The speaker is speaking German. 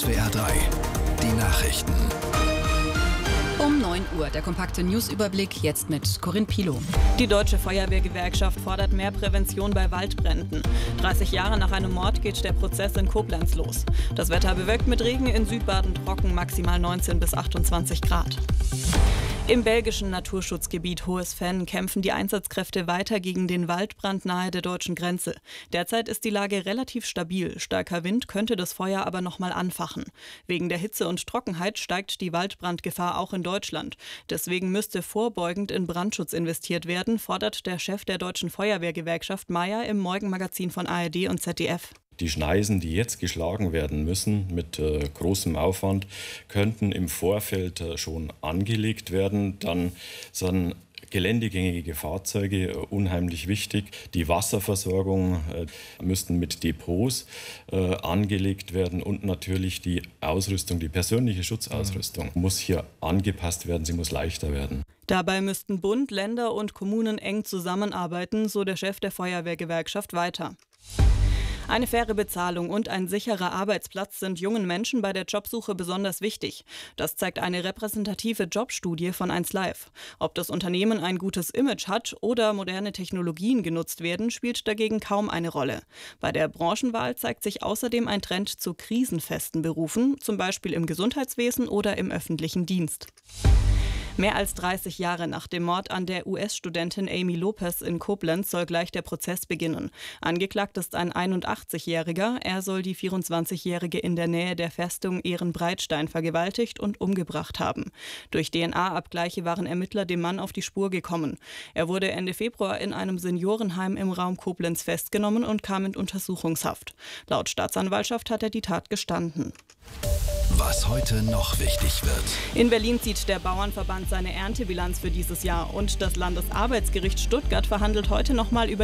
SWR 3, die Nachrichten. Um 9 Uhr, der kompakte Newsüberblick, jetzt mit Corinne Pilow. Die Deutsche Feuerwehrgewerkschaft fordert mehr Prävention bei Waldbränden. 30 Jahre nach einem Mord geht der Prozess in Koblenz los. Das Wetter bewölkt mit Regen, in Südbaden trocken, maximal 19 bis 28 Grad. Im belgischen Naturschutzgebiet Hohes Venn kämpfen die Einsatzkräfte weiter gegen den Waldbrand nahe der deutschen Grenze. Derzeit ist die Lage relativ stabil. Starker Wind könnte das Feuer aber nochmal anfachen. Wegen der Hitze und Trockenheit steigt die Waldbrandgefahr auch in Deutschland. Deswegen müsste vorbeugend in Brandschutz investiert werden, fordert der Chef der Deutschen Feuerwehrgewerkschaft Mayer im Morgenmagazin von ARD und ZDF. Die Schneisen, die jetzt geschlagen werden müssen, mit großem Aufwand, könnten im Vorfeld schon angelegt werden. Dann sind geländegängige Fahrzeuge unheimlich wichtig. Die Wasserversorgung müssten mit Depots angelegt werden und natürlich die Ausrüstung, die persönliche Schutzausrüstung muss hier angepasst werden, sie muss leichter werden. Dabei müssten Bund, Länder und Kommunen eng zusammenarbeiten, so der Chef der Feuerwehrgewerkschaft weiter. Eine faire Bezahlung und ein sicherer Arbeitsplatz sind jungen Menschen bei der Jobsuche besonders wichtig. Das zeigt eine repräsentative Jobstudie von 1Live. Ob das Unternehmen ein gutes Image hat oder moderne Technologien genutzt werden, spielt dagegen kaum eine Rolle. Bei der Branchenwahl zeigt sich außerdem ein Trend zu krisenfesten Berufen, zum Beispiel im Gesundheitswesen oder im öffentlichen Dienst. Mehr als 30 Jahre nach dem Mord an der US-Studentin Amy Lopez in Koblenz soll gleich der Prozess beginnen. Angeklagt ist ein 81-Jähriger. Er soll die 24-Jährige in der Nähe der Festung Ehrenbreitstein vergewaltigt und umgebracht haben. Durch DNA-Abgleiche waren Ermittler dem Mann auf die Spur gekommen. Er wurde Ende Februar in einem Seniorenheim im Raum Koblenz festgenommen und kam in Untersuchungshaft. Laut Staatsanwaltschaft hat er die Tat gestanden. Was heute noch wichtig wird. In Berlin zieht der Bauernverband seine Erntebilanz für dieses Jahr und das Landesarbeitsgericht Stuttgart verhandelt heute nochmal über